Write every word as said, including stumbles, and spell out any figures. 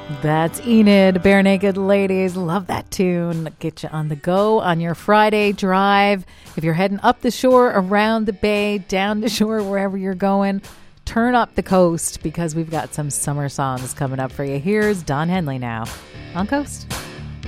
That's Enid, Bare Naked Ladies. Love that tune. Get you on the go on your Friday drive. If you're heading up the shore, around the bay, down the shore, wherever you're going, turn up the coast because we've got some summer songs coming up for you. Here's Don Henley now on Coast.